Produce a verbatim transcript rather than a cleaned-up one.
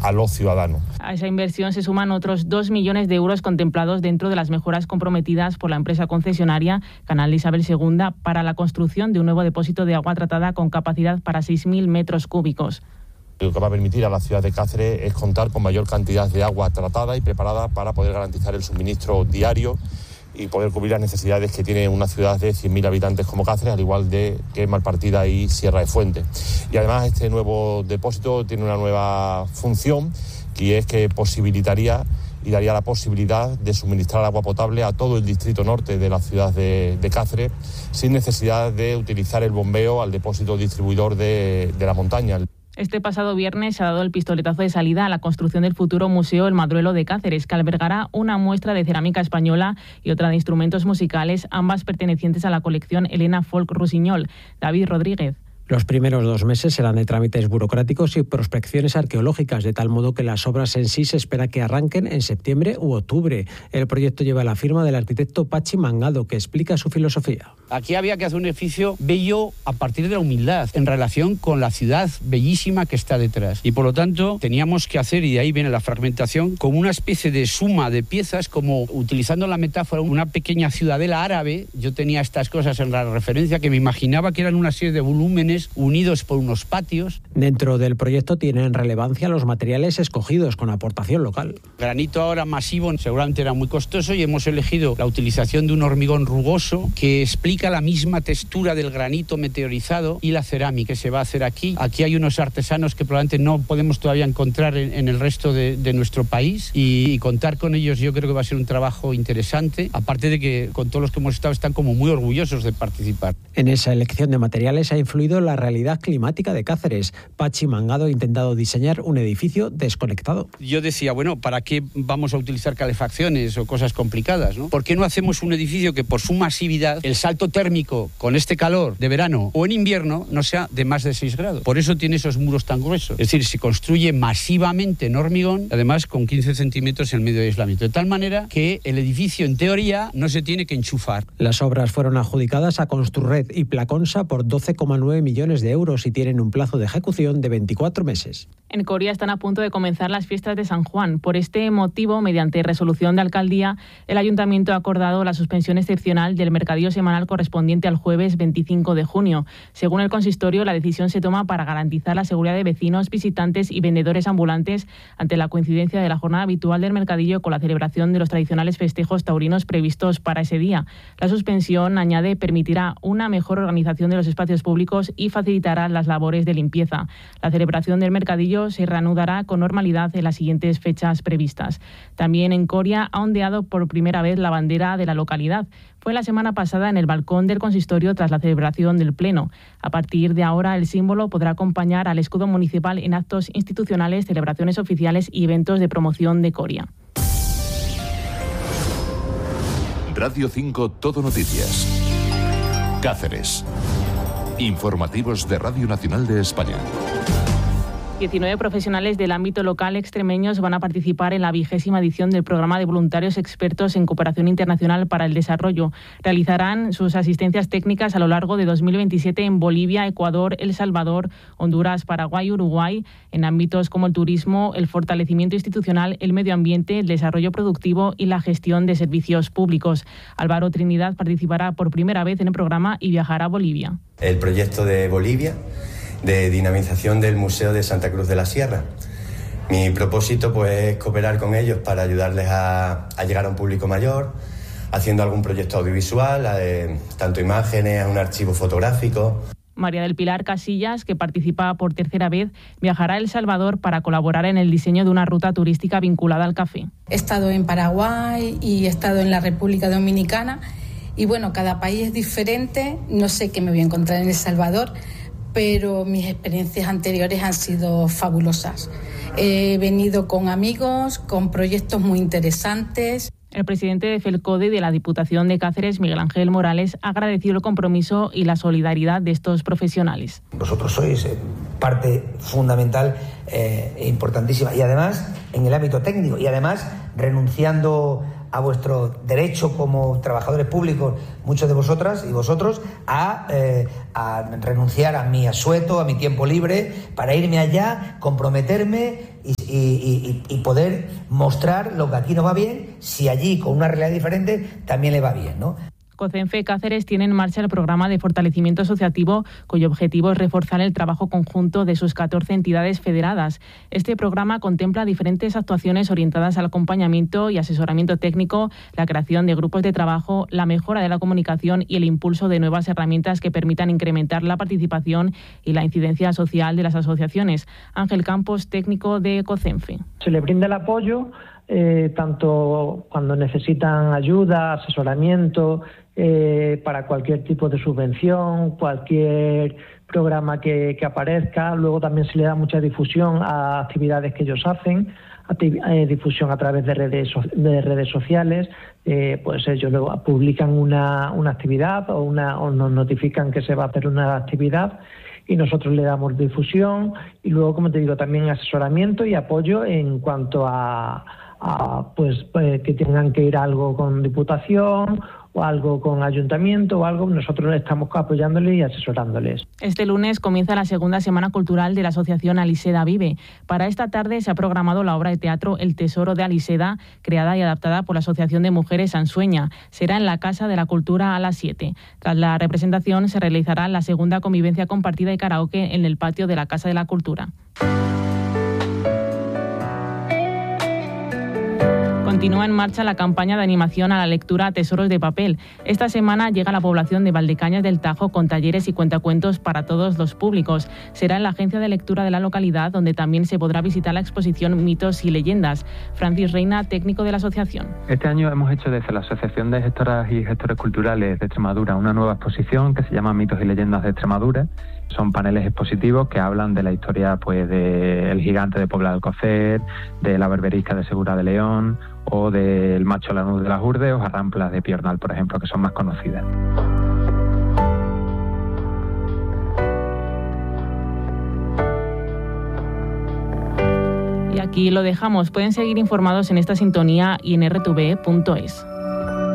a los ciudadanos. A esa inversión se suman otros dos millones de euros contemplados dentro de las mejoras comprometidas por la empresa concesionaria Canal de Isabel segunda para la construcción de un nuevo depósito de agua tratada con capacidad para seis mil metros cúbicos. Lo que va a permitir a la ciudad de Cáceres es contar con mayor cantidad de agua tratada y preparada para poder garantizar el suministro diario y poder cubrir las necesidades que tiene una ciudad de cien mil habitantes como Cáceres, al igual de que Malpartida y Sierra de Fuente. Y además este nuevo depósito tiene una nueva función, que es que posibilitaría y daría la posibilidad de suministrar agua potable a todo el distrito norte de la ciudad de, de Cáceres, sin necesidad de utilizar el bombeo al depósito distribuidor de, de la montaña. Este pasado viernes se ha dado el pistoletazo de salida a la construcción del futuro Museo El Madruelo de Cáceres, que albergará una muestra de cerámica española y otra de instrumentos musicales, ambas pertenecientes a la colección Elena Folk Rusiñol. David Rodríguez. Los primeros dos meses serán de trámites burocráticos y prospecciones arqueológicas, de tal modo que las obras en sí se espera que arranquen en septiembre u octubre. El proyecto lleva la firma del arquitecto Pachi Mangado, que explica su filosofía. Aquí había que hacer un edificio bello a partir de la humildad, en relación con la ciudad bellísima que está detrás. Y por lo tanto teníamos que hacer, y de ahí viene la fragmentación, como una especie de suma de piezas, como utilizando la metáfora, una pequeña ciudadela árabe. Yo tenía estas cosas en la referencia que me imaginaba que eran una serie de volúmenes unidos por unos patios. Dentro del proyecto tienen relevancia los materiales escogidos con aportación local. Granito ahora masivo seguramente era muy costoso y hemos elegido la utilización de un hormigón rugoso que explica la misma textura del granito meteorizado y la cerámica que se va a hacer aquí. Aquí hay unos artesanos que probablemente no podemos todavía encontrar en, en el resto de, de nuestro país y, y contar con ellos yo creo que va a ser un trabajo interesante, aparte de que con todos los que hemos estado están como muy orgullosos de participar. En esa elección de materiales ha influido la realidad climática de Cáceres. Pachi Mangado ha intentado diseñar un edificio desconectado. Yo decía, bueno, ¿para qué vamos a utilizar calefacciones o cosas complicadas, ¿no? ¿Por qué no hacemos un edificio que por su masividad, el salto térmico con este calor de verano o en invierno no sea de más de seis grados? Por eso tiene esos muros tan gruesos. Es decir, se construye masivamente en hormigón, además con quince centímetros en medio de aislamiento, de tal manera que el edificio en teoría no se tiene que enchufar. Las obras fueron adjudicadas a Construred y Placonsa por doce coma nueve millones de euros y tienen un plazo de ejecución de veinticuatro meses. En Coria están a punto de comenzar las fiestas de San Juan. Por este motivo, mediante resolución de alcaldía, el Ayuntamiento ha acordado la suspensión excepcional del mercadillo semanal correspondiente al jueves veinticinco de junio. Según el consistorio, la decisión se toma para garantizar la seguridad de vecinos, visitantes y vendedores ambulantes ante la coincidencia de la jornada habitual del mercadillo con la celebración de los tradicionales festejos taurinos previstos para ese día. La suspensión, añade, permitirá una mejor organización de los espacios públicos y facilitará las labores de limpieza. La celebración del mercadillo se reanudará con normalidad en las siguientes fechas previstas. También en Coria ha ondeado por primera vez la bandera de la localidad. Fue la semana pasada en el balcón del consistorio tras la celebración del Pleno. A partir de ahora, el símbolo podrá acompañar al escudo municipal en actos institucionales, celebraciones oficiales y eventos de promoción de Coria. Radio cinco Todo Noticias. Cáceres. Informativos de Radio Nacional de España. diecinueve profesionales del ámbito local extremeños van a participar en la vigésima edición del programa de voluntarios expertos en cooperación internacional para el desarrollo. Realizarán sus asistencias técnicas a lo largo de dos mil veintisiete en Bolivia, Ecuador, El Salvador, Honduras, Paraguay y Uruguay, en ámbitos como el turismo, el fortalecimiento institucional, el medio ambiente, el desarrollo productivo y la gestión de servicios públicos. Álvaro Trinidad participará por primera vez en el programa y viajará a Bolivia. El proyecto de Bolivia de dinamización del Museo de Santa Cruz de la Sierra. Mi propósito pues, es cooperar con ellos para ayudarles a, a llegar a un público mayor, haciendo algún proyecto audiovisual, eh, tanto imágenes, un archivo fotográfico. María del Pilar Casillas, que participa por tercera vez, viajará a El Salvador para colaborar en el diseño de una ruta turística vinculada al café. He estado en Paraguay y he estado en la República Dominicana y bueno, cada país es diferente, no sé qué me voy a encontrar en El Salvador, pero mis experiencias anteriores han sido fabulosas. He venido con amigos, con proyectos muy interesantes. El presidente de FELCODE de la Diputación de Cáceres, Miguel Ángel Morales, ha agradecido el compromiso y la solidaridad de estos profesionales. Vosotros sois parte fundamental e eh, importantísima, y además en el ámbito técnico, y además renunciando a vuestro derecho como trabajadores públicos, muchos de vosotras y vosotros, a, eh, a renunciar a mi asueto, a mi tiempo libre, para irme allá, comprometerme y, y, y, y poder mostrar lo que aquí no va bien, si allí con una realidad diferente también le va bien, ¿no? COCENFE Cáceres tiene en marcha el programa de fortalecimiento asociativo, cuyo objetivo es reforzar el trabajo conjunto de sus catorce entidades federadas. Este programa contempla diferentes actuaciones orientadas al acompañamiento y asesoramiento técnico, la creación de grupos de trabajo, la mejora de la comunicación y el impulso de nuevas herramientas que permitan incrementar la participación y la incidencia social de las asociaciones. Ángel Campos, técnico de COCENFE. Se le brinda el apoyo eh, tanto cuando necesitan ayuda, asesoramiento, Eh, para cualquier tipo de subvención, cualquier programa que, que aparezca. Luego también se le da mucha difusión a actividades que ellos hacen, activ- eh, difusión a través de redes, so- de redes sociales. Eh, pues ellos luego publican una, una actividad o, una, o nos notifican que se va a hacer una actividad y nosotros le damos difusión y luego, como te digo, también asesoramiento y apoyo en cuanto a, a pues, pues que tengan que ir a algo con Diputación o algo con ayuntamiento o algo, nosotros estamos apoyándoles y asesorándoles. Este lunes comienza la segunda Semana Cultural de la Asociación Aliseda Vive. Para esta tarde se ha programado la obra de teatro El Tesoro de Aliseda, creada y adaptada por la Asociación de Mujeres Sansueña. Será en la Casa de la Cultura a las siete. Tras la representación se realizará la segunda convivencia compartida y karaoke en el patio de la Casa de la Cultura. Continúa en marcha la campaña de animación a la lectura Tesoros de Papel. Esta semana llega a la población de Valdecañas del Tajo con talleres y cuentacuentos para todos los públicos. Será en la agencia de lectura de la localidad, donde también se podrá visitar la exposición Mitos y Leyendas. Francis Reina, técnico de la asociación. Este año hemos hecho desde la Asociación de Gestoras y Gestores Culturales de Extremadura una nueva exposición que se llama Mitos y Leyendas de Extremadura. Son paneles expositivos que hablan de la historia pues del gigante de Pobla de Alcocer, de la berberisca de Segura de León o del macho lanús de las Urdes o jarramplas de Piornal, por ejemplo, que son más conocidas. Y aquí lo dejamos. Pueden seguir informados en esta sintonía y en erre te ve punto es.